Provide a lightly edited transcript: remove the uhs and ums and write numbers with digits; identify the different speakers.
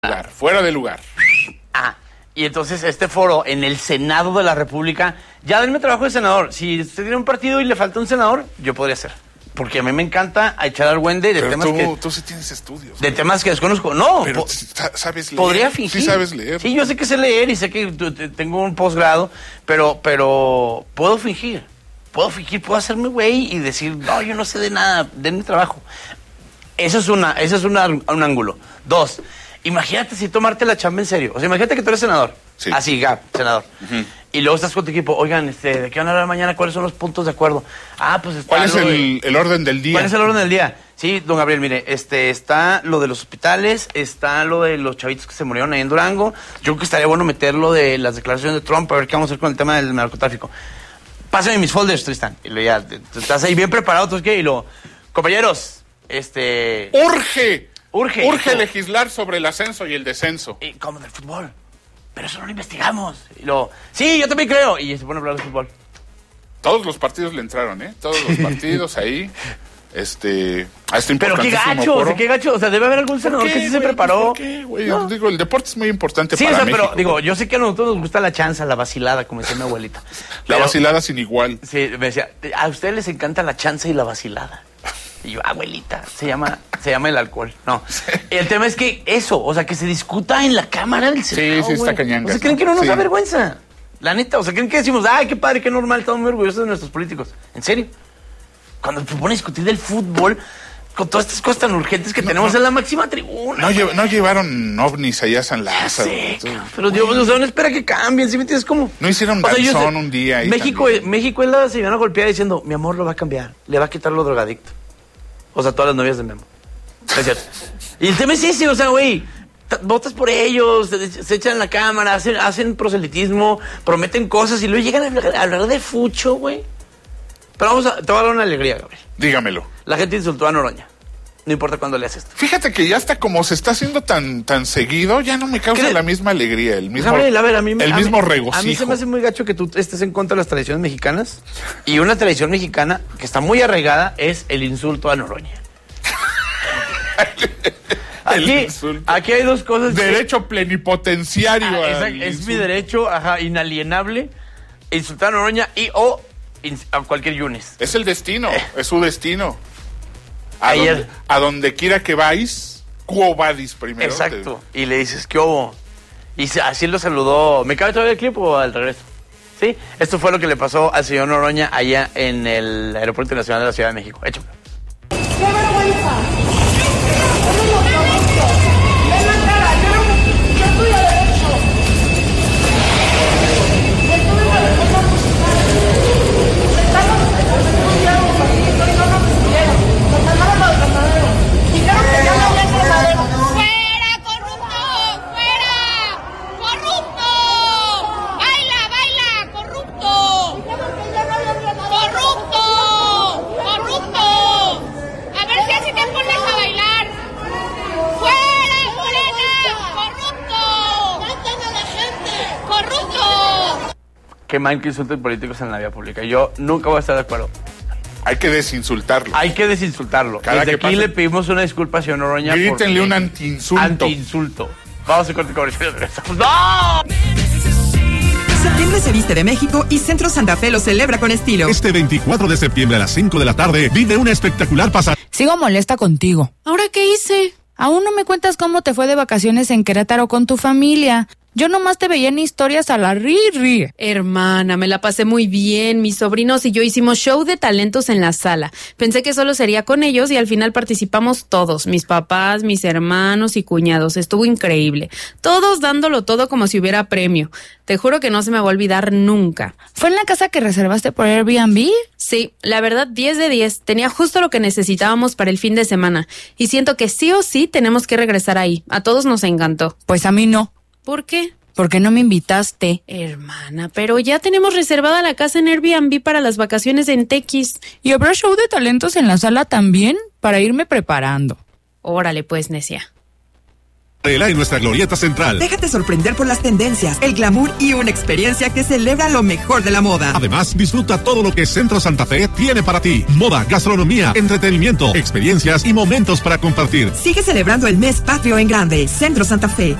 Speaker 1: Fuera de lugar.
Speaker 2: Y entonces este foro en el Senado de la República, ya denme trabajo de senador. Si usted tiene un partido y le falta un senador, yo podría ser. Porque a mí me encanta echar argüende de temas
Speaker 1: tú sí tienes estudios.
Speaker 2: De temas que desconozco. No,
Speaker 1: pero sabes leer.
Speaker 2: Podría fingir.
Speaker 1: Sí sabes leer.
Speaker 2: Sí, yo sé que sé leer y sé que tengo un posgrado, pero puedo fingir. Puedo hacerme güey y decir, no, yo no sé de nada, denme trabajo. Eso es un ángulo. Dos, imagínate si tomarte la chamba en serio. O sea, imagínate que tú eres senador. Sí. Así, senador. Uh-huh. Y luego estás con tu equipo. Oigan, ¿de qué van a hablar mañana? ¿Cuáles son los puntos de acuerdo? Pues
Speaker 1: ¿cuál es el orden del día?
Speaker 2: ¿Cuál es el orden del día? Sí, don Gabriel, mire, está lo de los hospitales, está lo de los chavitos que se murieron ahí en Durango. Yo creo que estaría bueno meter lo de las declaraciones de Trump, a ver qué vamos a hacer con el tema del narcotráfico. Pásame mis folders, Tristan. Y luego ya, estás ahí bien preparado, ¿tú qué? Y luego, compañeros,
Speaker 1: Urge legislar sobre el ascenso y el descenso.
Speaker 2: Como del fútbol. Pero eso no lo investigamos. Y luego, sí, yo también creo. Y se pone a hablar de fútbol.
Speaker 1: Todos los partidos le entraron, ¿eh? Todos los partidos ahí. A este
Speaker 2: pero qué gacho, o sea, debe haber algún senador que sí se preparó.
Speaker 1: ¿Por qué, güey? No. Digo, el deporte es muy importante
Speaker 2: para
Speaker 1: México.
Speaker 2: Sí, pero digo, yo sé que a nosotros nos gusta la chanza, la vacilada, como decía mi abuelita.
Speaker 1: La vacilada sin igual.
Speaker 2: Sí, me decía, a ustedes les encanta la chanza y la vacilada. Y yo, abuelita, se llama el alcohol. No. Sí. El tema es que eso, o sea, que se discuta en la Cámara del Senado.
Speaker 1: Sí, está cañanga.
Speaker 2: O sea, creen que no nos da vergüenza. La neta, o sea, creen que decimos, ay, qué padre, qué normal, estamos muy orgullosos de nuestros políticos. ¿En serio? Cuando te pones a discutir del fútbol, con todas estas cosas tan urgentes que tenemos en la máxima tribuna.
Speaker 1: No llevaron ovnis allá a San Lázaro.
Speaker 2: Sí, pero Dios, o sea, no espera que cambien, ¿sí me entiendes? ¿Cómo?
Speaker 1: No hicieron danzón un día ahí.
Speaker 2: México se iban a golpear diciendo, mi amor lo va a cambiar, le va a quitar lo drogadicto. O sea, todas las novias de mi amor. Es cierto. Y el tema es ese, o sea, güey, votas por ellos, se echan en la cámara, hacen proselitismo, prometen cosas y luego llegan a hablar de fucho, güey. Pero te voy a dar una alegría, Gabriel.
Speaker 1: Dígamelo.
Speaker 2: La gente insultó a Noroña. No importa cuándo le haces esto.
Speaker 1: Fíjate que ya hasta como se está haciendo tan seguido, ya no me causa la misma alegría, el mismo
Speaker 2: Gabriel, a ver, el mismo
Speaker 1: regocijo.
Speaker 2: A mí se me hace muy gacho que tú estés en contra de las tradiciones mexicanas. Y una tradición mexicana que está muy arraigada es el insulto a Noroña. Aquí hay dos cosas.
Speaker 1: Derecho plenipotenciario.
Speaker 2: Es mi derecho inalienable insultar a Noroña o a cualquier Yunes.
Speaker 1: Es el destino, es su destino. A donde quiera que vais, quo vadis primero.
Speaker 2: Exacto. Y le dices, ¿qué hubo? Y así lo saludó. ¿Me cabe todavía el clip o al regreso? Sí. Esto fue lo que le pasó al señor Noroña allá en el Aeropuerto Internacional de la Ciudad de México. Échame.
Speaker 3: ¡Qué vergüenza!
Speaker 2: Qué mal que insulten políticos en la vía pública. Yo nunca voy a estar de acuerdo.
Speaker 1: Hay que desinsultarlo.
Speaker 2: Desde aquí le pedimos una disculpa a señor Noroña.
Speaker 1: Grítenle un antiinsulto.
Speaker 2: Vamos a corte comercial. ¡No!
Speaker 4: Septiembre se viste de México y Centro Santa Fe lo celebra con estilo.
Speaker 5: Este 24 de septiembre a las 5 de la tarde vive una espectacular pasada.
Speaker 6: Sigo molesta contigo.
Speaker 7: ¿Ahora qué hice?
Speaker 6: Aún no me cuentas cómo te fue de vacaciones en Querétaro con tu familia. Yo nomás te veía en historias a la ri.
Speaker 7: Hermana, me la pasé muy bien. Mis sobrinos y yo hicimos show de talentos en la sala. Pensé que solo sería con ellos y al final participamos todos. Mis papás, mis hermanos y cuñados. Estuvo increíble. Todos dándolo todo como si hubiera premio. Te juro que no se me va a olvidar nunca.
Speaker 6: ¿Fue en la casa que reservaste por Airbnb?
Speaker 7: Sí, la verdad 10 de 10. Tenía justo lo que necesitábamos para el fin de semana. Y siento que sí o sí tenemos que regresar ahí. A todos nos encantó.
Speaker 6: Pues a mí no.
Speaker 7: ¿Por qué?
Speaker 6: Porque no me invitaste.
Speaker 7: Hermana, pero ya tenemos reservada la casa en Airbnb para las vacaciones en Tequis.
Speaker 6: ¿Y habrá show de talentos en la sala también? Para irme preparando.
Speaker 7: Órale pues, necia.
Speaker 5: En nuestra glorieta central.
Speaker 4: Déjate sorprender por las tendencias, el glamour y una experiencia que celebra lo mejor de la moda.
Speaker 5: Además, disfruta todo lo que Centro Santa Fe tiene para ti. Moda, gastronomía, entretenimiento, experiencias y momentos para compartir.
Speaker 4: Sigue celebrando el mes patrio en grande. Centro Santa Fe.